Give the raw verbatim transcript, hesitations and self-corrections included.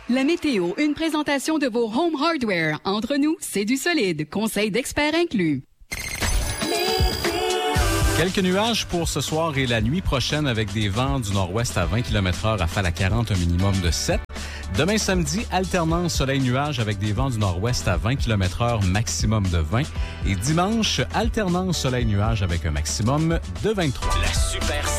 La météo, une présentation de vos Home Hardware. Entre nous, c'est du solide. Conseil d'experts inclus. Quelques nuages pour ce soir et la nuit prochaine avec des vents du nord-ouest à vingt kilomètres heure, rafale à quarante, un minimum de sept. Demain samedi, alternance soleil-nuage avec des vents du nord-ouest à vingt kilomètres heure, maximum de vingt. Et dimanche, alternance soleil-nuage avec un maximum de vingt-trois. La super